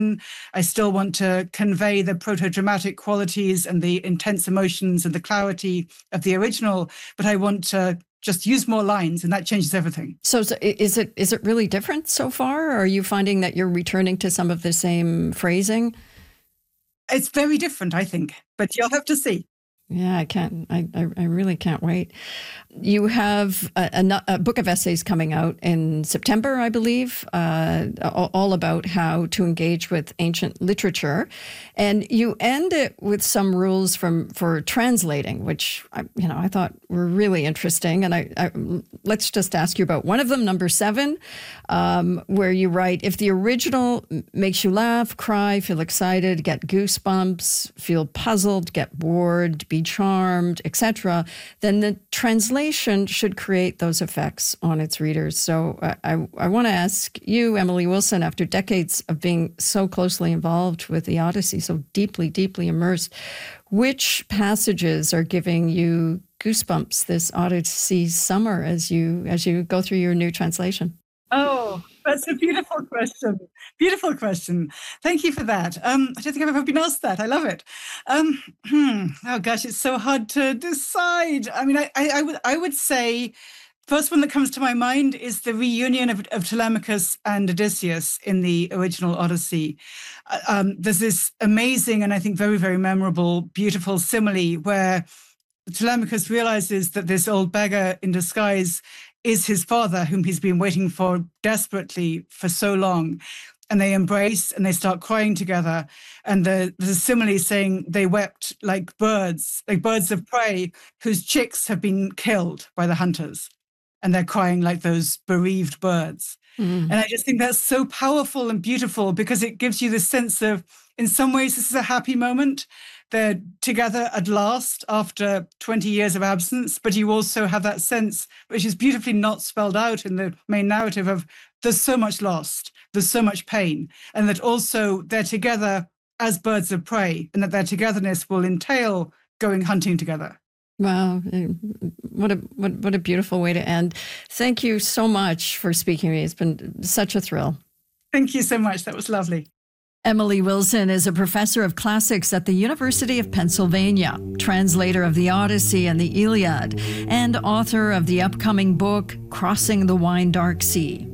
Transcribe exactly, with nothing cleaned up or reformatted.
I still want to convey the proto-dramatic qualities and the intense emotions and the clarity of the original, but I want to just use more lines, and that changes everything. So, so is it is it really different so far? Or are you finding that you're returning to some of the same phrasing? It's very different, I think, but you'll have to see. Yeah, I can't. I, I, I really can't wait. You have a, a, a book of essays coming out in September, I believe, uh, all about how to engage with ancient literature, and you end it with some rules from for translating, which I, you know I thought were really interesting. And I, I let's just ask you about one of them, number seven, um, where you write: if the original makes you laugh, cry, feel excited, get goosebumps, feel puzzled, get bored, be charmed, et cetera, then the translation should create those effects on its readers. So I, I, I want to ask you, Emily Wilson, after decades of being so closely involved with the Odyssey, so deeply, deeply immersed, which passages are giving you goosebumps this Odyssey summer as you as you go through your new translation? Oh, that's a beautiful question. Beautiful question. Thank you for that. Um, I don't think I've ever been asked that. I love it. Um, hmm, oh gosh, it's so hard to decide. I mean, I, I, I would I would say first one that comes to my mind is the reunion of, of Telemachus and Odysseus in the original Odyssey. Uh, um, there's this amazing and I think very, very memorable, beautiful simile where Telemachus realizes that this old beggar in disguise is his father, whom he's been waiting for desperately for so long. And they embrace and they start crying together. And the, the simile saying they wept like birds, like birds of prey whose chicks have been killed by the hunters. And they're crying like those bereaved birds. Mm. And I just think that's so powerful and beautiful because it gives you this sense of, in some ways, this is a happy moment. They're together at last after twenty years of absence, but you also have that sense, which is beautifully not spelled out in the main narrative, of there's so much lost, there's so much pain, and that also they're together as birds of prey, and that their togetherness will entail going hunting together. Wow, what a what, what a beautiful way to end. Thank you so much for speaking to me. It's been such a thrill. Thank you so much. That was lovely. Emily Wilson is a professor of classics at the University of Pennsylvania, translator of the Odyssey and the Iliad, and author of the upcoming book, Crossing the Wine Dark Sea.